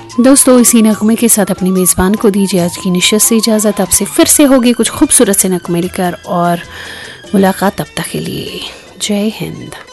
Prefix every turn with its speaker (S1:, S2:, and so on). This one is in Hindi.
S1: दोस्तों, इसी नगमे के साथ अपनी मेज़बान को दीजिए आज की निश्चित से इजाज़त। आपसे फिर से होगी कुछ खूबसूरत से नगमे लेकर और मुलाकात। तब तक के लिए जय हिंद।